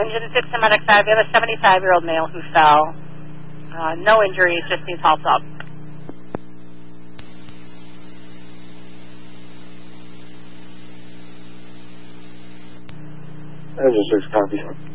Engine 6 and Medic 5, we have a 75-year-old male who fell. No injuries, just needs help up. Engine 6, copy.